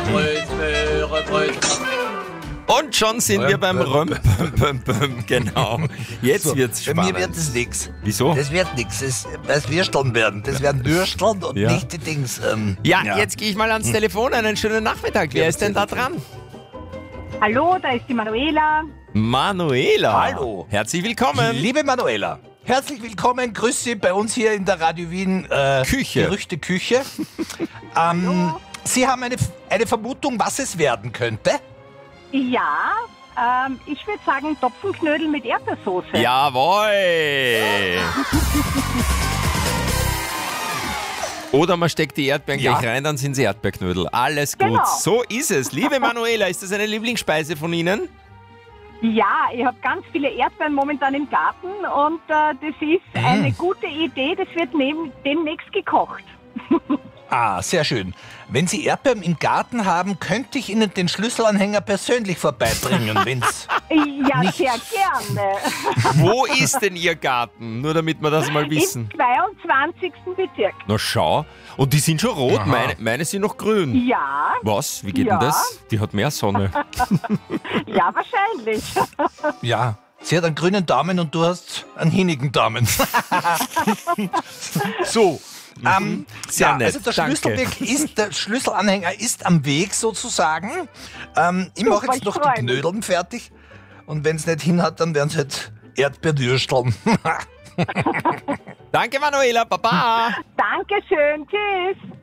Römbröt. Und schon sind wir beim Römpömpömpöm. Genau. Jetzt wird's Bei spannend. mir wird es nix. Wieso? Das wird nix. Das Würsteln werden. Das werden Würsteln und Ja. nicht die Dings. Ja, jetzt gehe ich mal ans Telefon. Einen schönen Nachmittag. Wer ist denn da dran? Hallo, da ist die Manuela. Manuela. Hallo. Herzlich willkommen. Liebe Manuela, herzlich willkommen. Grüß Sie bei uns hier in der Radio Wien Küche. Gerüchteküche. Sie haben eine Vermutung, was es werden könnte? Ja, ich würde sagen Topfenknödel mit Erdbeersoße. Jawohl. Oder man steckt die Erdbeeren Ja. gleich rein, dann sind sie Erdbeerknödel. Alles gut. Genau. So ist es. Liebe Manuela, ist das eine Lieblingsspeise von Ihnen? Ja, ich habe ganz viele Erdbeeren momentan im Garten und das ist eine gute Idee. Das wird demnächst gekocht. Ah, sehr schön. Wenn Sie Erdbeeren im Garten haben, könnte ich Ihnen den Schlüsselanhänger persönlich vorbeibringen, wenn's... Ja, Nicht- sehr gerne. Wo ist denn Ihr Garten? Nur damit wir das mal wissen. Im 22. Bezirk. Na schau. Und die sind schon rot. Aha. Meine sind noch grün. Ja, Was? Wie geht Ja. denn das? Die hat mehr Sonne. ja, wahrscheinlich. Ja, sie hat einen grünen Daumen und du hast einen hinigen Daumen. So. Sehr ja, nett. also der Schlüsselanhänger ist am Weg sozusagen. Ich mache jetzt ich noch freu die mich. Knödeln fertig. Und wenn es nicht hin hat, dann werden es halt Erdbeerwürsteln. Danke, Manuela. Baba. Dankeschön, tschüss.